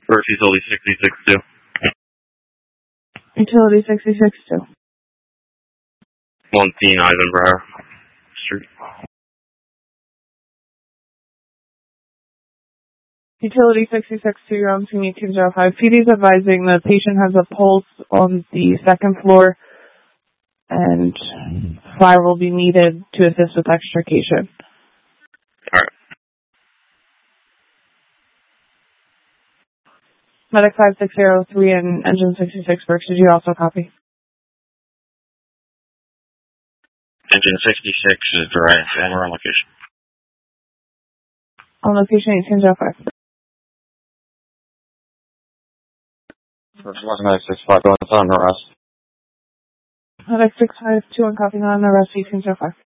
First utility 66-2. Utility 66-2. 1 Eisenbauer Street. Utility 66-2, you're on scene 1805. PD is advising the patient has a pulse on the second floor and fire will be needed to assist with extrication. Alright. Medic 5603 and engine 66 works. Did you also copy? Engine 66 is direct, and we're on location. On location 1805. First was Medic 65 going on arrest. Medic 652 on copy on arrest 1805.